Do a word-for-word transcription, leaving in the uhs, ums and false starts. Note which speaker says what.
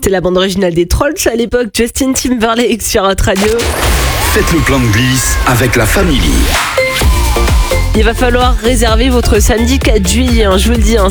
Speaker 1: C'était la bande originale des Trolls à l'époque, Justin Timberlake sur Hot Radio.
Speaker 2: Faites le plein de glisse avec la famille.
Speaker 1: Il va falloir réserver votre samedi quatre juillet, hein, je vous le dis, hein,